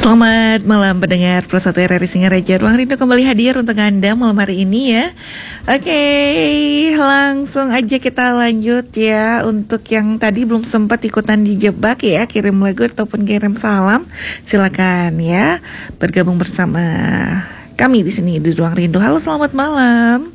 Selamat malam pendengar Pro 1 RRI Singaraja. Ruang Rindu kembali hadir untuk Anda malam hari ini ya. Oke, langsung aja kita lanjut ya. Untuk yang tadi belum sempat ikutan dijebak ya, kirim lagu ataupun kirim salam, silakan ya bergabung bersama kami di sini di Ruang Rindu. Halo, selamat malam.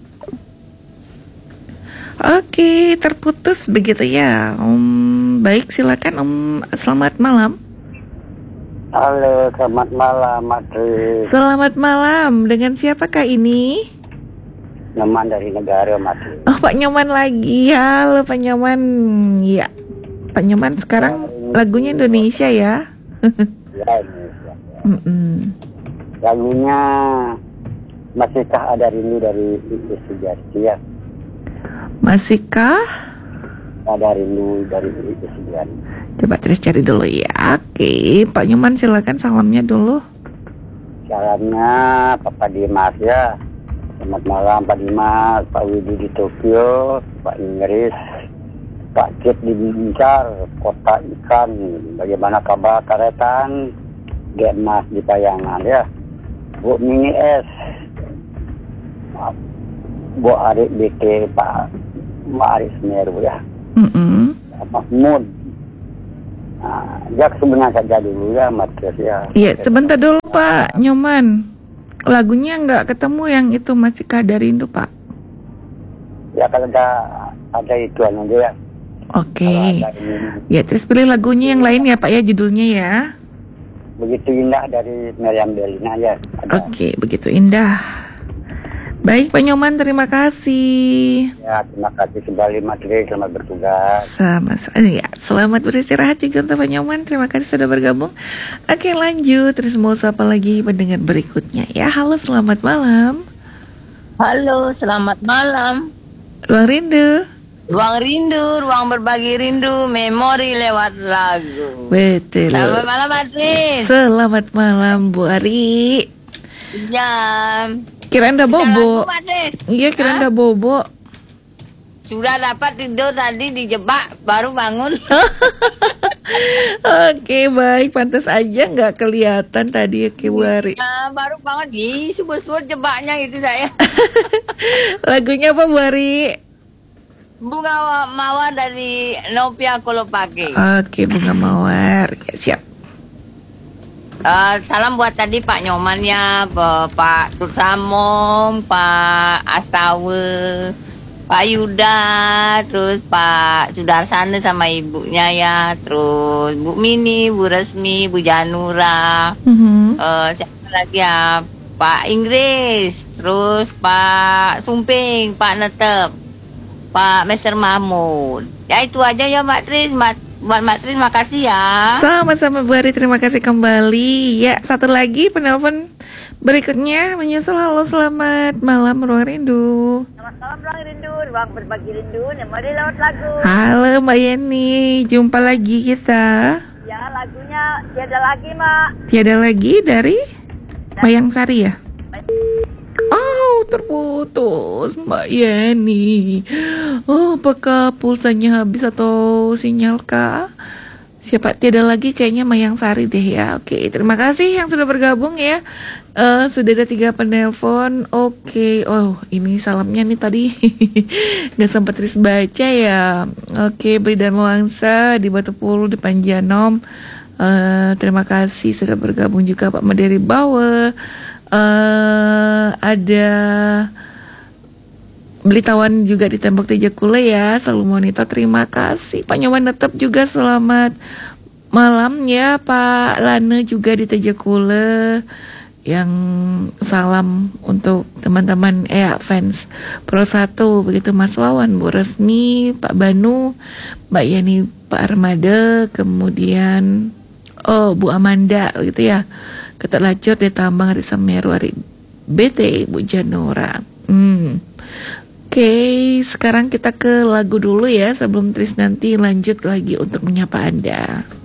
Oke, terputus begitu ya. Baik, silakan selamat malam. Halo, selamat malam, Matri. Selamat malam. Dengan siapakah ini? Nyoman dari negara, Matri. Oh, Pak Nyoman lagi. Halo, Pak Nyoman. Ya, Pak Nyoman sekarang lagunya Indonesia ya? Ya, Indonesia. Lagunya Masihkah Ada Rindu dari Ibu Sugiarti ya. Masihkah Ada Rindu dari Ibu Sugiarti. Coba terus cari dulu ya. Oke, Pak Nyoman silakan salamnya dulu. Salamnya Papa Dimas ya. Selamat malam Pak Dimas, Pak Widi di Tokyo, Pak Inggris, Pak Cip di Bincar, Kota Ikan. Bagaimana kabar Karetan? Gek Mas di Payangan ya. Bu Mini S, Bu Arik BK, Pak Arik Semeru ya. Mahmud. Jak sebenarnya saja dulu ya, Matris ya. Iya, sebentar dulu Pak Nyoman. Lagunya nggak ketemu yang itu Masihkah Ada Rindu, Pak. Ya kalau ada ituan aja ya. Oke. Ya, terus pilih lagunya yang lain ya Pak ya, judulnya ya. Begitu Indah dari Meriam Belina ya. Oke, Begitu Indah. Baik Pak Nyoman, terima kasih. Ya, terima kasih kembali Matri, selamat bertugas. Selamat beristirahat juga untuk Pak Nyoman. Terima kasih sudah bergabung. Oke, lanjut. Terus mau sapa lagi pendengar berikutnya ya. Halo, selamat malam. Halo, selamat malam. Ruang Rindu. Ruang rindu, ruang berbagi rindu, memori lewat lagu. Betul. Selamat malam, Matri. Selamat malam, Bu Ari. Jam. Kirain udah bobo. Iya, kirain udah bobo. Sudah dapat tidur tadi dijebak, baru bangun. Oke, baik. Pantas aja nggak kelihatan tadi ya, Bu Ari. Ya, baru bangun. Sebut-sebut jebaknya itu saya. Lagunya apa, Bu Ari? Bunga Mawar dari Novia Kolopake. Oke, Bunga Mawar. Ya, siap. Salam buat tadi Pak Nyoman ya, Pak Tursamong, Pak Astawe, Pak Yuda, terus Pak Sudarsana sama ibunya ya, terus Bu Mini, Bu Resmi, Bu Janura, siapa lagi ya, Pak Inggris, terus Pak Sumping, Pak Netep, Pak Mr. Mahmud. Ya itu aja ya Mbak Tris, Buat Mbak Tris, makasih ya. Sama-sama Bu Ari, terima kasih kembali. Ya, satu lagi penelpon berikutnya menyusul. Halo, selamat malam Ruang Rindu. Selamat malam Ruang Rindu, ruang berbagi rindu, memori lewat lagu. Halo Mbak Yeni, jumpa lagi kita. Ya, lagunya tiada lagi Mak. Tiada lagi dari Mayang Sari ya? Oh, terputus Mbak Yeni. Oh, apakah pulsanya habis atau sinyal kah? Siapa tiada lagi, kayaknya Mayang Sari deh ya. Oke, terima kasih yang sudah bergabung ya. Sudah ada 3 penelpon. Oke, oh ini salamnya nih tadi nggak sempat terus baca ya. Oke, Beli Dharma Wangsa di Batu Pulu di Panjanom. Terima kasih sudah bergabung juga Pak Mederi Bawe. Ada Belitawan juga di Tembok Tejakule ya, selalu monitor. Terima kasih Pak Nyoman tetap juga selamat malam ya. Pak Lane juga di Tejakule, yang salam untuk teman-teman fans Pro 1 begitu. Mas Wawan, Bu Resmi, Pak Banu, Mbak Yani, Pak Armada, kemudian Bu Amanda gitu ya. Ketat Lacot di Tambang, Hari Semeru, Hari BT, Bu Janora. Oke, sekarang kita ke lagu dulu ya, sebelum Tris nanti lanjut lagi untuk menyapa Anda.